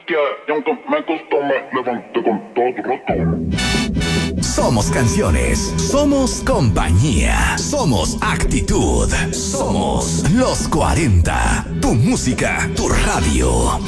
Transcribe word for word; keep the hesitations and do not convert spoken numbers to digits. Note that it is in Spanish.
angustia y aunque me costó me levanté con todo ratón. Somos canciones, somos compañía, somos actitud, somos los cuarenta. Tu música, tu radio.